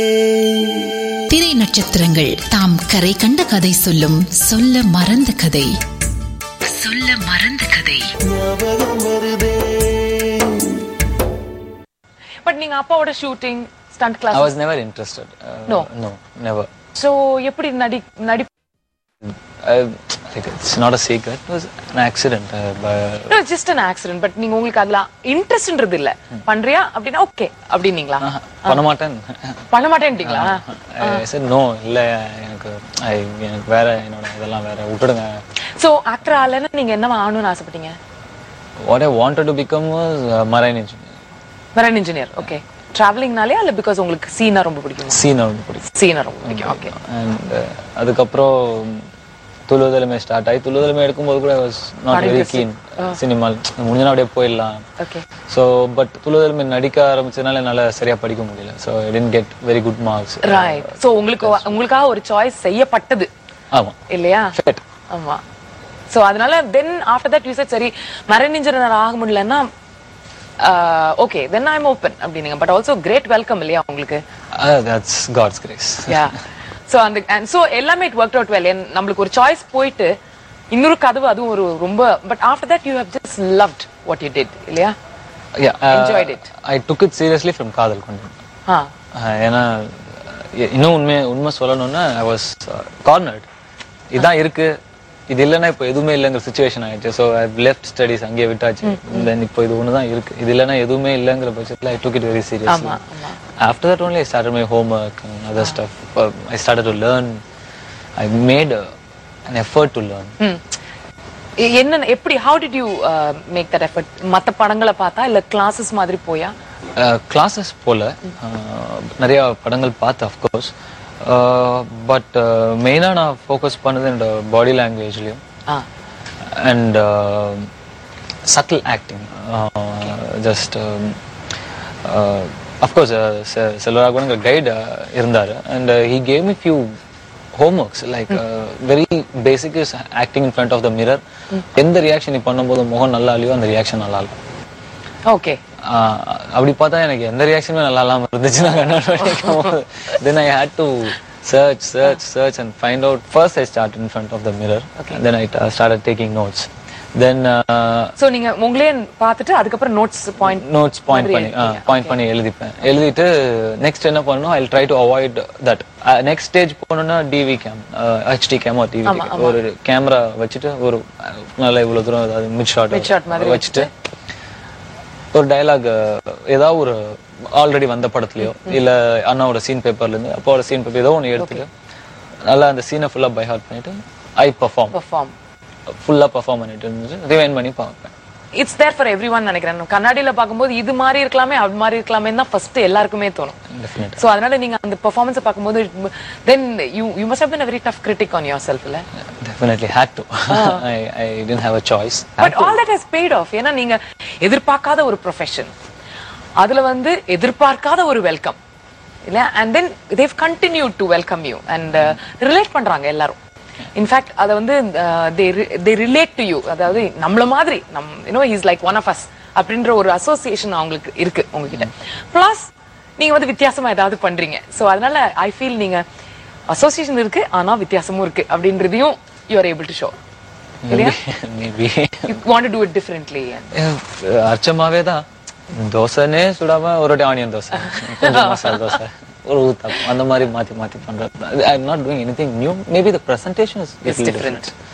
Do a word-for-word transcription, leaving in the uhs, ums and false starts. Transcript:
திரை நட்சத்திரங்கள் தாம் கரை கண்ட கதை சொல்லும் சொல்ல மறந்த கதை. சொல்ல மறந்த கதை. But நீங்க அப்பாவோட shooting stunt class I was never interested. Uh, no no never. So எப்படி நடி நடி uh, like it's not a secret, it was an accident. Uh, but no, just an accident. But நீங்க உங்களுக்கு அதுல இன்ட்ரெஸ்ட்ன்றது இல்ல. பண்றியா அப்படினா ஓகே அப்படினீங்களா? பண்ண மாட்டேன். பண்ண மாட்டேன்ட்டீங்களா? I said no, இல்ல எனக்கு எனக்கு வேற என்னோட இதெல்லாம் வேற விட்டுடுங்க. So ஆக்டர் ஆலனா நீங்க என்ன ஆகணும்னு ஆசைப்பட்டீங்க? What I wanted to become was uh, marine engineer. marine engineer. Okay. travelingனாலே அல்ல because உங்களுக்கு சீனா ரொம்ப பிடிக்குமா? சீனா ரொம்ப பிடிக்கும். சீனா ரொம்ப பிடிக்கும். ஓகே. And அதுக்கு அப்புறம் துளுதலமே ஸ்டார்ட் ஆயி துளுதலமே எடுக்கும்போது கூட I was not very keen cinema முடிஞ்சா அப்படியே போயிடலாம். Okay. So but துளுதலமே நடிக்க ஆரம்பிச்சதனால என்னால சரியா படிக்க முடியல. So I didn't get very good marks. Right. So உங்களுக்கு உங்களுக்காக ஒரு சாய்ஸ் செய்யப்பட்டது. ஆமா. இல்லையா? Fit. ஆமா. So அதனால then after that you said சரி marine engineer ஆக முடியலன்னா uh okay then I'm open அப்படிங்க. But also great welcome இல்லையா உங்களுக்கு? Uh, that's God's grace. Yeah. So and, and so எல்லாமே it worked out well. நம்மளுக்கு ஒரு சாய்ஸ் போயிட்டு இன்னொரு கதவு அதுவும் ஒரு ரொம்ப but after that you have just loved what you did இல்லையா? Yeah. Uh, enjoyed it. I took it seriously from காதல் கொண்டேன். ஆ. ஏன்னா இன்னும் உண்மை உண்மை சொல்லணும்னா I was uh, cornered. இதான் இருக்கு இது இல்லைன்னா இப்போ எதுவுமே இல்லைங்கிற சிச்சுவேஷன் ஆயிடுச்சு. ஸோ ஐ லெஃப்ட் ஸ்டடிஸ் அங்கேயே விட்டாச்சு. தென் இப்போ இது ஒன்று தான் இருக்கு. இது இல்லைன்னா எதுவுமே இல்லைங்கிற பட்சத்தில் ஐ took it very serious. After that only I started my home work and other stuff. I started to learn. I made an effort to learn. என்ன எப்படி how did you uh, make that effort? மற்ற படங்களை பார்த்தா இல்ல classes மாதிரி போயா? Classes போல நிறைய படங்கள் பார்த்து அஃப்கோர்ஸ். பட் மெயினா நான் ஃபோக்கஸ் பண்ணது என்னோட பாடி லாங்குவேஜ்லயும் and subtle acting. Just of course செல்வராகவன்கிற guide இருந்தார் and he gave me few homeworks like uh, very basic is acting in front of the mirror. எந்த ரியாக்ஷன் நீ பண்ணும்போது முகம் நல்லா இல்லையோ அந்த ரியாக்ஷன் நல்லா இருக்கும். ஓகே. அப்படி பார்த்தா எனக்கு எந்த ரியாக்ஷனுமே நல்லா இல்லாம இருந்துச்சு. நான் கண்ணாடி then I had to search search search and find out. First I started in front of the mirror. Okay. And then I uh, started taking notes. Then uh, so நீங்க உங்களே பார்த்துட்டு அதுக்கு அப்புறம் நோட்ஸ் பாயிண்ட் நோட்ஸ் பாயிண்ட் பண்ணி point பண்ணி எழுதிப்பேன். எழுதிட்டு next என்ன பண்ணனும் I'll try to avoid that. Next stage போணும்னா TV game H D game ஒரு டிவி ஒரு கேமரா வச்சிட்டு ஒரு நல்ல இவ்வளவு தூரம் அதாவது மிட் ஷாட் மிட் ஷாட் மாதிரி வச்சிட்டு ஒரு டயலாக் ஏதாவது ஒரு ஆல்ரெடி வந்த படத்துலயோ இல்ல அண்ணாவோட சீன் பேப்பர்ல இருந்து அப்பாவோட சீன் பேப்பர் ஏதோ ஒன்று எடுத்துட்டு நல்லா அந்த சீனை ஃபுல்லா பை ஹார்ட் பண்ணிட்டு ஐ பெர்ஃபார்ம் பெர்ஃபார்ம் ஃபுல்லா பெர்ஃபார்ம் பண்ணிட்டு இருந்து ரிவைண்ட் பண்ணி பார்ப்பேன். இட்ஸ் தேர் ஃபார் எவ்ரிஒன் நினைக்கிறேன். கண்ணாடியில பாக்கும்போது இது மாதிரி இருக்கலாமே அது மாதிரி இருக்கலாமே தான் ஃபர்ஸ்ட் எல்லாருக்குமே தோணும். சோ அதனால நீங்க அந்த பெர்ஃபார்மன்ஸ் பாக்கும்போது then you you must have been a very tough critic on yourself இல்ல? Definitely had to. I I didn't have a choice. But all that has paid off. ஏன்னா நீங்க எதிர்பார்க்காத ஒரு ப்ரொஃபஷன் அதுல வந்து எதிர்பார்க்காத ஒரு வெல்கம் இல்ல and then they've continued to welcome you and relate பண்றாங்க எல்லாரும். இன்ஃபேக்ட் அத வந்து they they relate to you. அதாவது நம்மள மாதிரி நம் you know he's like one of us அப்படின்ற ஒரு அசோசியேஷன் அவங்களுக்கு இருக்கு உங்ககிட்ட. பிளஸ் நீங்க வந்து வித்தியாசமா ஏதாவது பண்றீங்க. சோ அதனால ஐ ஃபீல் நீங்க அசோசியேஷன் இருக்கு ஆனா வித்தியாசமும் இருக்கு அப்படின்றதையும் you are able to show. இல்லையா? Maybe you want to do it differently. அர்ச்சமாவே தான் தோசைனே சுடாம ஒரு ஆனியன் தோசை கொஞ்சம் மசாலா தோசை ஒரு ஊத்தாப்பம் அந்த மாதிரி மாத்தி மாத்தி பண்றது. I'm not doing anything new. Maybe the presentation is different.